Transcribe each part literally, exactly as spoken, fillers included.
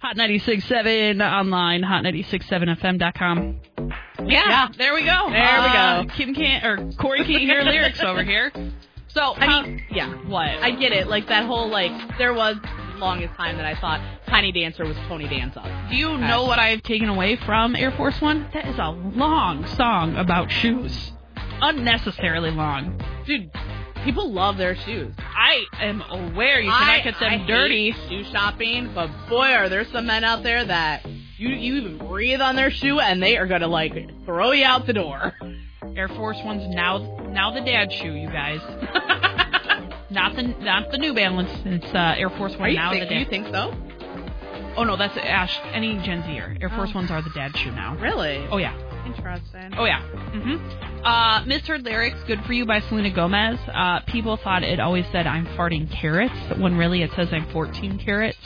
Hot ninety-six point seven online, hot ninety-six point seven F M dot com. Yeah, yeah, there we go. There we uh, go. Kim can't, or Corey can't hear lyrics over here. So, I mean, yeah. What? I get it. Like, that whole, like, there was the longest time that I thought Tiny Dancer was Tony Danza. Do you know what I have taken away from Air Force One? That is a long song about shoes. Unnecessarily long. Dude, people love their shoes. I am aware you cannot I, get them I dirty. Hate shoe shopping, but boy, are there some men out there that you, you even breathe on their shoe and they are going to, like, throw you out the door. Air Force One's now now the dad shoe, you guys. not the not the New Balance. It's uh, Air Force One now think, the dad. Do you think so? Oh no, that's Ash. Any Gen Zer. Air Force oh. Ones are the dad shoe now. Really? Oh yeah. Interesting. Oh yeah. Mm-hmm. Uh, Misheard Lyrics, Good For You by Selena Gomez. Uh, people thought it always said I'm farting carrots, when really it says I'm fourteen carats.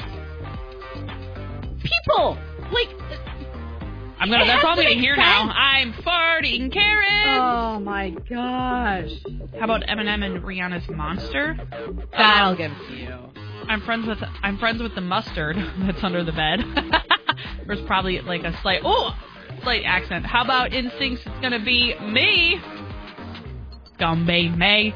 People like. I'm gonna. That's all I'm gonna hear now. I'm farting carrots. Oh my gosh! How about Eminem and Rihanna's Monster? That'll um, give it to you. I'm friends with. I'm friends with the mustard that's under the bed. There's probably like a slight. Oh, slight accent. How about Instincts? It's gonna be me. Gonna be me.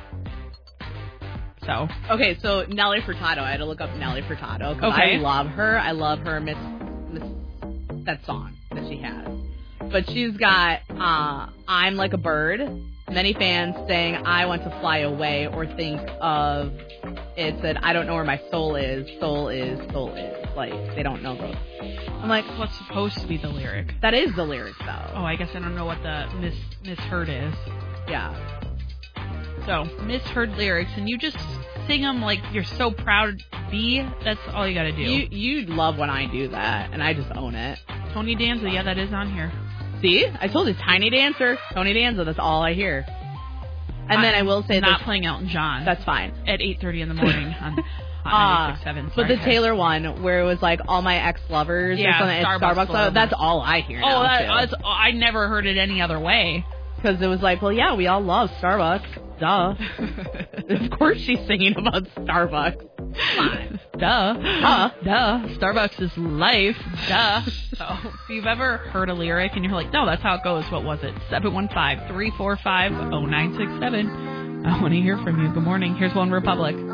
So okay, so Nelly Furtado. I had to look up Nelly Furtado because okay. I love her. I love her Miss Miss that song that she has. But she's got uh, I'm Like a Bird. Many fans saying I want to fly away or think of it said I don't know where my soul is. Soul is, soul is. Like, they don't know those. I'm like, what's supposed to be the lyric? That is the lyric, though. Oh, I guess I don't know what the mis misheard is. Yeah. So, misheard lyrics, and you just sing them like you're so proud to be. That's all you gotta do. You you love when I do that, and I just own it. Tony Danza, yeah, that is on here. See? I told you, Tiny Dancer, Tony Danza, that's all I hear. And I'm then I will say not this, playing Elton John. That's fine. At eight thirty in the morning on Uh, ninety-six point seven. but the Taylor one, where it was like all my ex-lovers yeah, or something at Starbucks, Starbucks, that's all I hear Oh, now, that, too. that's, I never heard it any other way. Because it was like, well, yeah, we all love Starbucks. Duh. Of course she's singing about Starbucks. Duh. Huh. Duh. Starbucks is life. Duh. So, if you've ever heard a lyric and you're like, no, that's how it goes, what was it? seven one five, three four five, zero nine six seven. I want to hear from you. Good morning. Here's One Republic.